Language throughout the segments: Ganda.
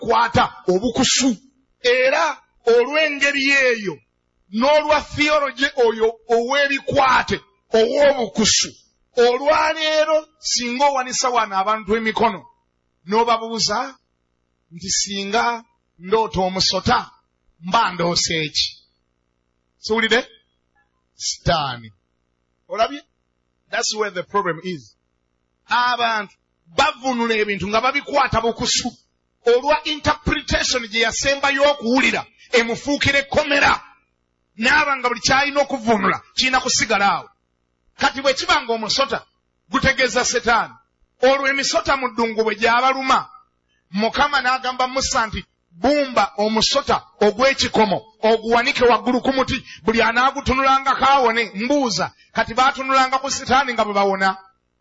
kwata obukusu. Era olw'engeri eyo n'olwa theology oyo ow'ebikwate ow'obukusu, olwaleero singa owanisa wano abantu emikono n'obabuuza nti singa ndoota omusota mba ndoose eki? Siwulire? Sitaani. Olabye? That's where the problem is. Abantu bavunula ebintu nga babikwata bukusu olwa interpretation gye yasembayo okuwulira emufuukira ekkomera, n'aba nga buli kyalina okuvunula kirina kusigala awo. Kati bwe kiba nga omusota gutegeeza Setaani, olwo emisota mu ddungu bwe gy'abaluma, Mukama n'agamba Musa nti bumba omusota ogw'ekikomo oguwanike waggulu ku muti, buli anaagutunulanga kaawone. Mbuuza, kati baatunulanga ku Setaani nga bwe bawona?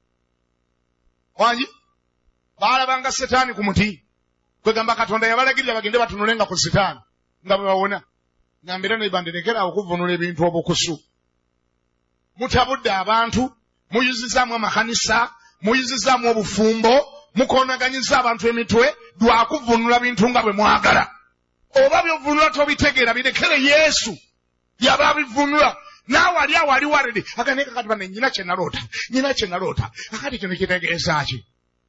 Wangi baalabanga Setaani ku muti, kwegamba Katonda yabalagirira bagende batunulenga ku Setaani nga bwe bawona. Ngambira nebandirekera okuvunula ebintu obukusu. Mutabudde abantu, muyuzizaamu amakanisa, muyuzizaamu obufumbo, mukonaganyiza abantu emitwe lwakuvunula bintu nga bwe mwagala. Oba byovunula tobitegeera, birekere Yesu yaba bivunula. Naawe ali awo ali walede aganeka kati bane nyina kye naloota akati kino kitegeeza ki?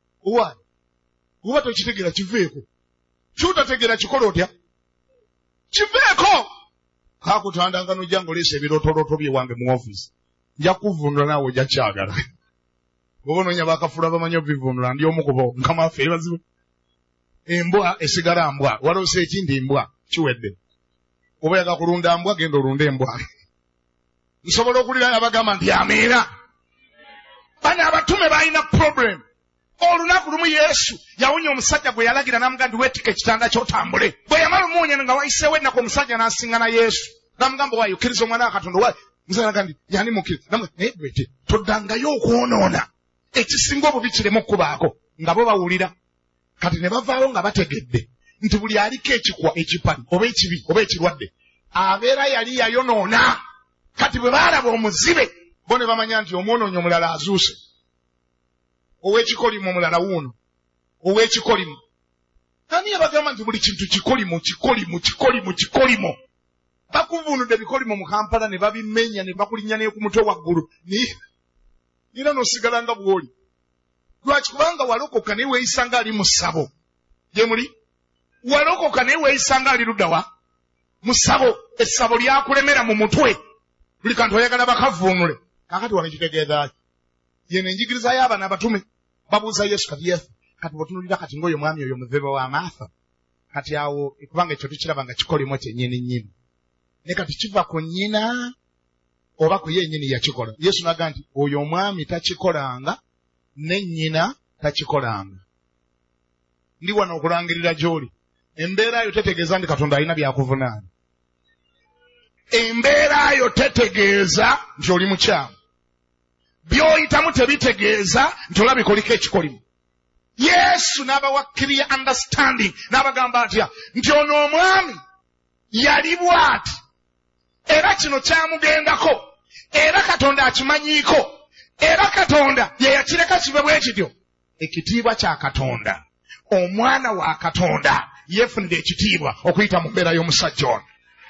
Uba tokitegeera kiveeko. Kyutategeera kikola otya? Kiveeko. Kakutandanga n'ojja ng'oleesa ebirootolooto bye wange mu ofiisi. Nja kuvunula naawe ojja kyagala. Bw'oba onoonya bakafula bamanyi obivunula ndi omu ku bo. Mukama waffe bazibu. Embwa esigala mbwa. Waloose ekindi mbwa kiwedde. Oba yaga kulunda mbwa genda olunda embwa. Nsobola okulira abagamba nti amiina. Bano abatume balina problem. Olunaku lumu Yesu yawunya omusajja gwe yalagira n'amugamba nti weetika ekitanda ky'otambule. Bwe yamala omuwunya nga wayiseewo ennaku omusajja n'asiŋŋana Yesu. N'amugamba waayo okkiriza omwana wa Katonda waayo. Omusajja n'agamba nti yani mukkiriza. N'amugamba naye bwete toddangayo okwonoona. Ekisinga obubi kireme okkubaako nga bo bawulira. Kati ne bavaawo nga bategedde nti buli aliko ekikwa ekipali oba ekibi oba ekirwadde abeera yali yayonoona. Kati bwe baalaba omuzibe bo ne bamanya nti omwonoonyi omulala azuuse. Ow'ekikolimu omulala wuuno. Ow'ekikolimu. Ani yabagamba nti buli kintu kikolimu. Bakuvunudde ebikolimo mu Kampala ne babimenya ne bakulinnya ne ku mutwe waggulu. Nina n'osigala nga bw'oli. Lwaki? Kubanga walokoka naye weeyisa nga ali mu ssabo. Gye muli? Walokoka naye weeyisa nga ali ludda wa? Mu ssabo. Essabo lyakulemera mu mutwe. Buli kantu oyagala bakavunule. Kakati wano kitegeeza ki? Yeno enjigiriza y'abaana abatume babuuza Yesu kati Yesu kati bw'otunulira kati ng'oyo mwami oyo muzibe wa Martha. Kati awo kubanga ekyo tukiraba nga kikolimo kyennyini. Ne kati kiva ku nnyina oba ku yennyini yakikola. Yesu n'agamba nti oyo omwami takikolanga ne nnyina takikolanga. Ndi wano okulangirira gy'oli. Embeera yo tetegeeza nti Katonda alina byakuvunaana. Embeera yo tetegeeza nti oli mukyamu. By'oyitamu tebitegeeza nti olabika oliko ekikolimu. Yesu n'abawa clear understanding n'abagamba atya nti ono omwami yali bw'ati era kino kyamugendako era Katonda akimanyiiko era Katonda ye yakireka kibe bwe kityo. Ekitiibwa kya Katonda, omwana wa Katonda yeefunira ekitiibwa okuyita mu mbeera y'omusajja ono.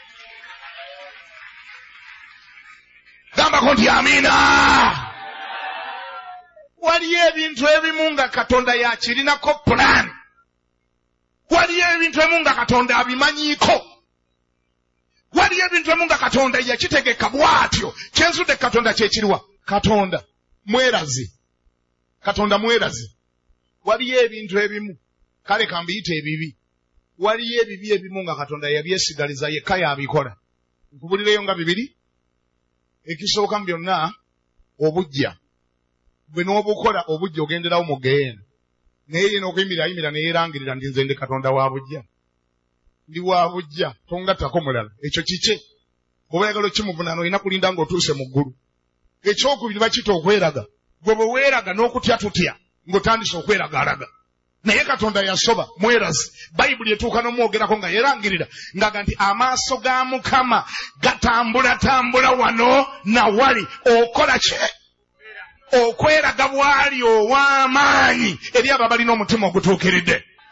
Gambako nti amiina. Waliyo ebintu ebimu nga Katonda yakirinako plan. Waliyo ebintu ebimu nga Katonda abimanyiiko. Waliyo ebintu ebimu nga Katonda yakitegeka bw'atyo. Kyenzudde Katonda kyekiriwa? Katonda mwerazi. Katonda mwerazi. Waliyo ebintu ebimu kale kambiyite ebibi. Waliyo ebibi ebimu nga Katonda yabyesigaliza yekka yabikola. Nkubulireyo nga bibiri. Ekisooka mu byonna obujja. Bwe n'obukola obujja ogenderawo mu geena. Naye ye n'okuyimira neyeerangirira ndi nze ndi Katonda wa bujja. Ndi wa bujja tongattako mulala. Ekyo kike. Bw'oba oyagala okimuvunaana olina kulinda ng'otuuse mu ggulu. Ekyokubiri bakita okweraga. Gwe bwe weeraga n'okutya tutya ng'otandise okweragaalaga. Naye Katonda yasoba mwerazi. Bayibuli etuuka n'omwogerako nga yeerangirira ng'aga nti amaaso ga Mukama gatambulatambula wano na wali. Okola ki? Okweraga bwali ow'amaanyi eri abo abalina omutima ogutuukiridde.